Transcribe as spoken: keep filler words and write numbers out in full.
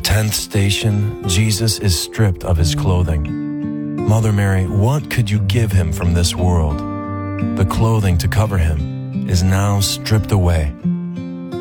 Tenth station, Jesus is stripped of his clothing. Mother Mary, what could you give him from this world? The clothing to cover him is now stripped away.